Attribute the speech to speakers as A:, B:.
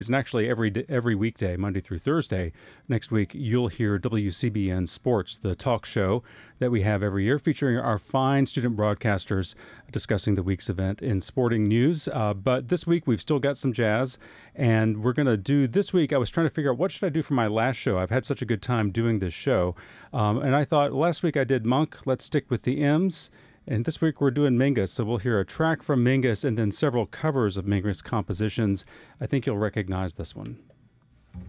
A: And actually every weekday, Monday through Thursday. Next week, you'll hear WCBN Sports, the talk show that we have every year featuring our fine student broadcasters discussing the week's event in sporting news. But this week, we've still got some jazz, and we're going to do this week. I was trying to figure out what should I do for my last show. I've had such a good time doing this show. And I thought last week I did Monk. Let's stick with the M's. And this week we're doing Mingus, so we'll hear a track from Mingus and then several covers of Mingus compositions. I think you'll recognize this one.